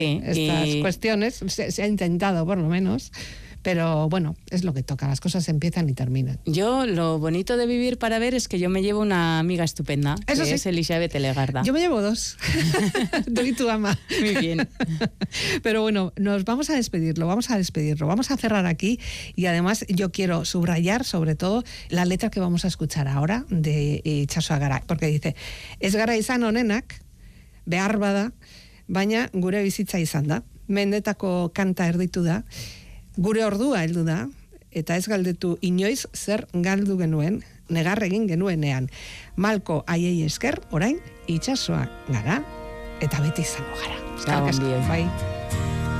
estas cuestiones. Se ha intentado, por lo menos. Pero bueno, es lo que toca, las cosas empiezan y terminan. Yo, lo bonito de vivir para ver es que yo me llevo una amiga estupenda, eso que sí. es Elizabeth Legarda. Yo me llevo 2. Tú y tu ama. Muy bien. Pero bueno, nos vamos a despedirlo, vamos a cerrar aquí, y además yo quiero subrayar sobre todo la letra que vamos a escuchar ahora de Itxasoa gara, porque dice, ez gara izan onenak, behar bada, baina gure bizitza izan da, mendetako kanta erditu da, gure ordua heldu da, eta ez galdetu inoiz zer galdu genuen, negar egin genuenean. Malko haiei esker, orain, itxasoa gara, eta beti izango gara. Bai.